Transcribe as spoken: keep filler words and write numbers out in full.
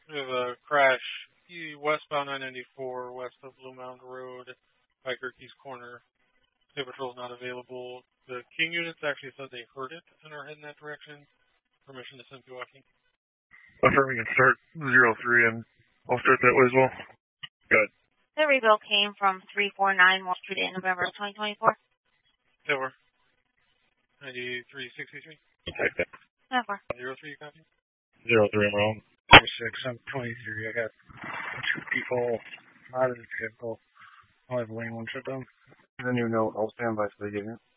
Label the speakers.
Speaker 1: We have a crash e- westbound nine ninety-four, west of Blue Mound Road, by Gerke's Corner. State Patrol's not available. The King units actually said they heard it and are heading that direction. Permission to send Pewaukee.
Speaker 2: Affirming and start zero three, and I'll start that way as well. Good.
Speaker 3: The rebuild came from three forty-nine Wall Street in November twenty twenty-four.
Speaker 1: Over. ninety-three sixty-three.
Speaker 2: Okay.
Speaker 3: Over.
Speaker 1: Zero three, you copy?
Speaker 2: Zero three, I'm wrong.
Speaker 4: six, I'm twenty-three. I got two people out of the vehicle. I'll have lane one shut down.
Speaker 5: Then you know, I'll stand by so they get in.